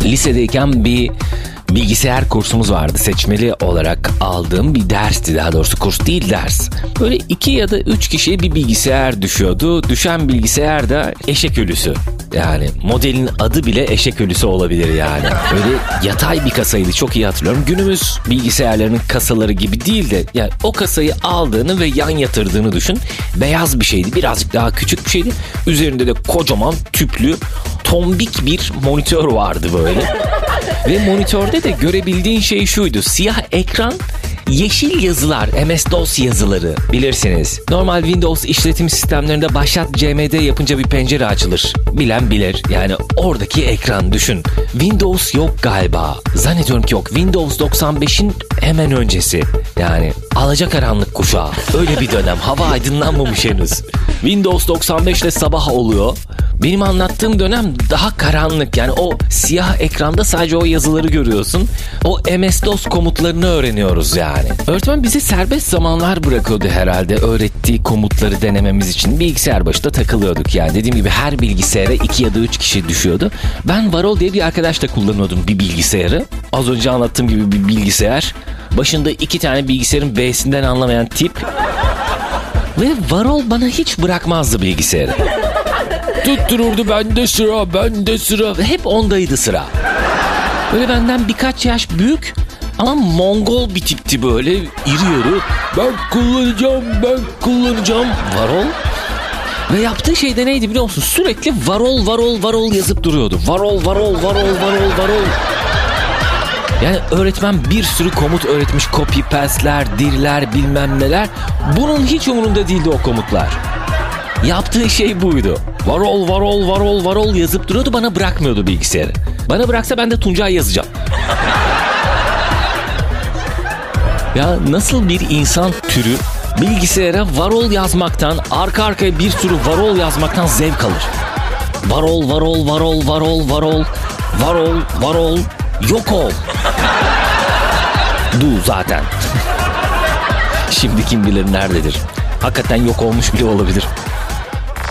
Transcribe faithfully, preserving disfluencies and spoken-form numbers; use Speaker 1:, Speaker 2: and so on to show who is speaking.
Speaker 1: lisedeyken bir bilgisayar kursumuz vardı. Seçmeli olarak aldığım bir dersti, daha doğrusu kurs değil ders. Böyle iki ya da üç kişiye bir bilgisayar düşüyordu. Düşen bilgisayar da eşek ölüsü. Yani modelin adı bile eşek ölüsü olabilir yani. Öyle yatay bir kasaydı, çok iyi hatırlıyorum. Günümüz bilgisayarlarının kasaları gibi değil de yani o kasayı aldığını ve yan yatırdığını düşün. Beyaz bir şeydi, birazcık daha küçük bir şeydi. Üzerinde de kocaman tüplü tombik bir monitör vardı böyle. Ve monitörde de görebildiğin şey şuydu: siyah ekran, yeşil yazılar, M S DOS yazıları bilirsiniz. Normal Windows işletim sistemlerinde başlat C M D yapınca bir pencere açılır. Bilen bilir. Yani oradaki ekran düşün. Windows yok galiba. Zannediyorum ki yok. Windows doksan beşin hemen öncesi. Yani alacakaranlık kuşağı. Öyle bir dönem. Hava aydınlanmamış henüz. Windows doksan beş ile sabah oluyor. Benim anlattığım dönem daha karanlık. Yani o siyah ekranda sadece o yazıları görüyorsun. O M S DOS komutlarını öğreniyoruz yani. Öğretmen bize serbest zamanlar bırakıyordu herhalde öğrettiği komutları denememiz için. Bilgisayar başında takılıyorduk yani. Dediğim gibi her bilgisayara iki ya da üç kişi düşüyordu. Ben Varol diye bir arkadaşla kullanıyordum bir bilgisayarı. Az önce anlattığım gibi bir bilgisayar. Başında iki tane bilgisayarın B'sinden anlamayan tip. Ve Varol bana hiç bırakmazdı bilgisayarı. Tuttururdu, bende sıra, bende sıra. Hep ondaydı sıra. Böyle benden birkaç yaş büyük ama Mongol bir tipti böyle. İri yarı. Ben kullanacağım, ben kullanacağım. Varol. Ve yaptığı şey de neydi biliyor musun? Sürekli varol, varol, varol yazıp duruyordu. Varol, varol, varol, varol, varol. Yani öğretmen bir sürü komut öğretmiş. Copy paste'ler, dirler, bilmem neler. Bunun hiç umurunda değildi o komutlar. Yaptığı şey buydu. Varol, varol, varol, varol yazıp duruyordu, bana bırakmıyordu bilgisayarı. Bana bıraksa ben de Tuncay yazacağım. Ya nasıl bir insan türü bilgisayara varol yazmaktan, arka arkaya bir sürü varol yazmaktan zevk alır? Varol, varol, varol, varol, varol, varol, varol, yok ol. Du zaten. Şimdi kim bilir nerededir? Hakikaten yok olmuş bile olabilir.